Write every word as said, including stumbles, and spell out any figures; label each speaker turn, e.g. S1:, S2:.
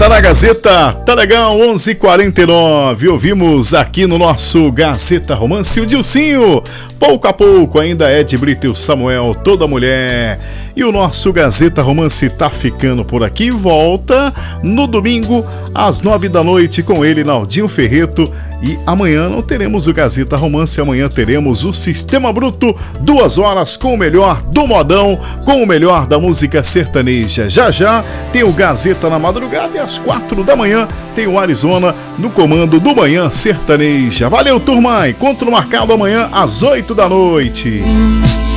S1: na Gazeta, tá legal, onze e quarenta e nove. Ouvimos aqui no nosso Gazeta Romance o Dilcinho. Pouco a pouco ainda Ed Brito e o Samuel, Toda Mulher. E o nosso Gazeta Romance tá ficando por aqui. Volta no domingo às nove da noite com ele, Naldinho Ferreto. E amanhã não teremos o Gazeta Romance, amanhã teremos o Sistema Bruto, duas horas com o melhor do modão, com o melhor da música sertaneja. Já já tem o Gazeta na madrugada e às quatro da manhã tem o Arizona no comando do Manhã Sertaneja. Valeu, turma! Encontro marcado amanhã às oito da noite.